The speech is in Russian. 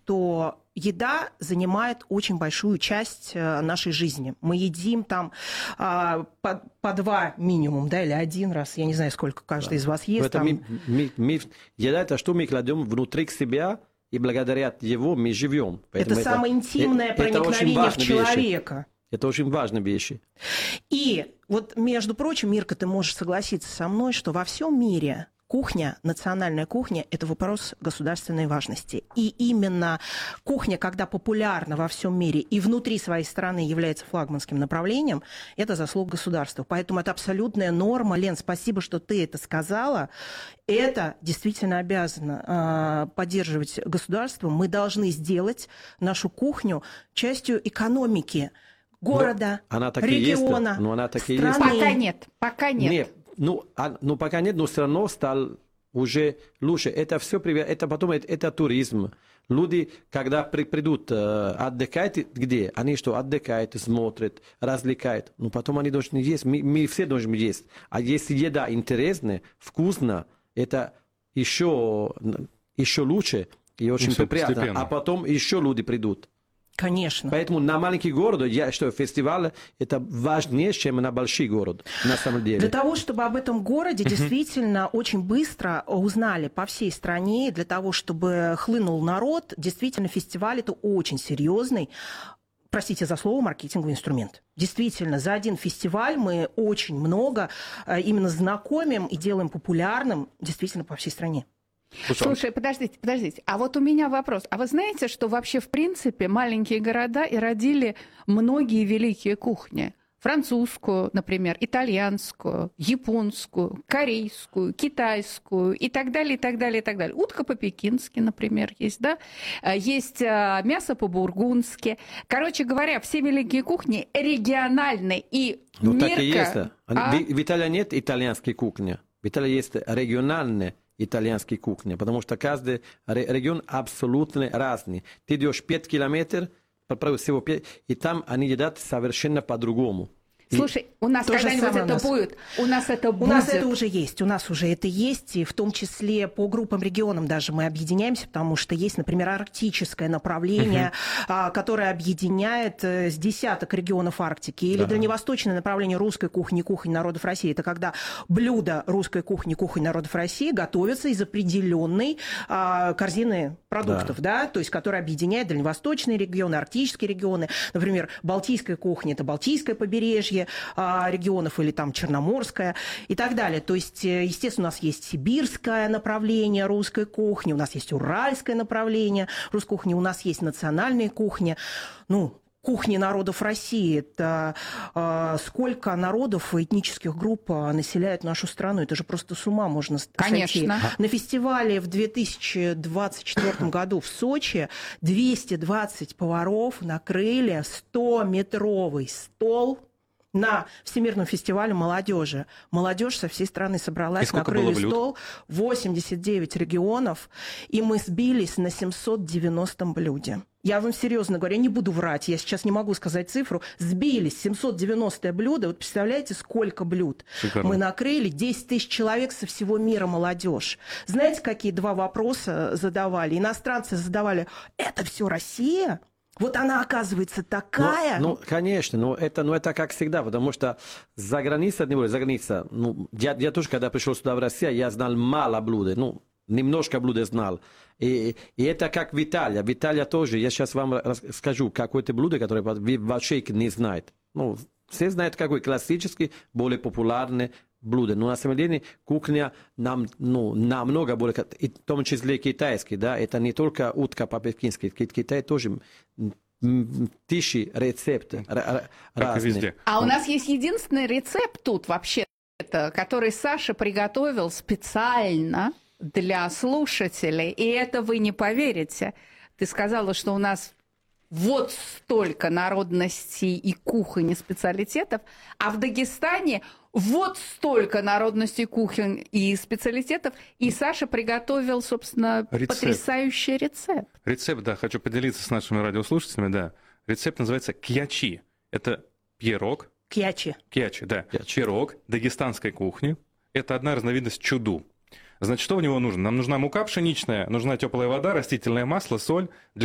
что еда занимает очень большую часть нашей жизни. Мы едим там по 2 минимум, да, или 1 раз, я не знаю, сколько каждый из вас ест. Еда – это что мы кладем внутри себя, и благодаря его мы живем. Это самое интимное проникновение в человека. Вещи. Это очень важные вещи. И вот, между прочим, Мирка, ты можешь согласиться со мной, что во всем мире кухня, национальная кухня – это вопрос государственной важности. И именно кухня, когда популярна во всем мире и внутри своей страны является флагманским направлением, это заслуга государства. Поэтому это абсолютная норма. Лен, спасибо, что ты это сказала. Это действительно обязано поддерживать государство. Мы должны сделать нашу кухню частью экономики города, региона, страны. Пока нет. Пока нет, но все равно стал уже лучше. Это все это потом это туризм. Люди, когда придут отдыхать, где? Они что, отдыхают, смотрят, развлекают. Но потом они должны есть. Мы все должны есть. А если еда интересная, вкусная, это еще лучше и очень приятно. А потом еще люди придут. Конечно. Поэтому на маленький город, фестиваль это важнее, чем на большой город, на самом деле. Для того, чтобы об этом городе действительно очень быстро узнали по всей стране, для того, чтобы хлынул народ, действительно фестиваль это очень серьезный, простите за слово, маркетинговый инструмент. Действительно, за один фестиваль мы очень много именно знакомим и делаем популярным действительно по всей стране. Слушай, подождите. А вот у меня вопрос. А вы знаете, что вообще, в принципе, маленькие города и родили многие великие кухни? Французскую, например, итальянскую, японскую, корейскую, китайскую и так далее, и так далее, и так далее. Утка по-пекински, например, есть, да? Есть мясо по-бургундски. Короче говоря, все великие кухни региональные и Мирка... Так и есть. В Италии нет итальянской кухни. В Италии есть региональная итальянской кухни, потому что каждый регион абсолютно разный. Ты идешь 5 километров, всего 5, и там они едят совершенно по-другому. Слушай, у нас когда-нибудь это будет? У нас это будет. У нас это уже есть. У нас уже это есть. И в том числе по группам, регионам даже мы объединяемся, потому что есть, например, арктическое направление, которое объединяет с десяток регионов Арктики. Или дальневосточное направление русской кухни, кухни народов России. Это когда блюда русской кухни, кухни народов России готовятся из определенной корзины продуктов, да, то есть которая объединяет дальневосточные регионы, арктические регионы. Например, балтийская кухня – это Балтийское побережье регионов или там Черноморская и так далее. То есть, естественно, у нас есть сибирское направление русской кухни, у нас есть уральское направление русской кухни, у нас есть национальные кухни. Кухни народов России – это сколько народов и этнических групп населяют нашу страну. Это же просто с ума можно сойти. Конечно. На фестивале в 2024 году в Сочи 220 поваров накрыли 100-метровый стол на Всемирном фестивале молодежи. Молодежь со всей страны собралась, накрыли стол, 89 регионов, и мы сбились на 790 блюде. Я вам серьезно говорю, я не буду врать, я сейчас не могу сказать цифру. Сбились 790 блюдо. Вот представляете, сколько блюд? Шикарно. Мы накрыли 10 тысяч человек со всего мира, молодежь. Знаете, какие 2 вопроса задавали? Иностранцы задавали: это все Россия? Вот она, оказывается, такая. Конечно, это как всегда, потому что за границей, я тоже, когда пришел сюда в Россию, я знал мало блюд, немножко блюд знал. И это как в Италии. В Италии тоже, я сейчас вам расскажу какое-то блюдо, которое вы вообще не знаете. Все знают, какой классический, более популярный блюдо. Но на самом деле кухня намного более, в том числе китайский, да, это не только утка по-пекински, Китай тоже тысячи рецептов разные. А у нас есть единственный рецепт тут вообще-то, который Саша приготовил специально для слушателей, и это вы не поверите. Ты сказала, что у нас вот столько народностей и кухонь и специалитетов, а в Дагестане вот столько народностей, кухонь и специалитетов, и Саша приготовил, собственно, потрясающий рецепт. Рецепт, да, хочу поделиться с нашими радиослушателями, да. Рецепт называется кьячи. Это пирог. Кьячи, да. Пирог дагестанской кухни. Это одна разновидность чуду. Значит, что в него нужно? Нам нужна мука пшеничная, нужна теплая вода, растительное масло, соль.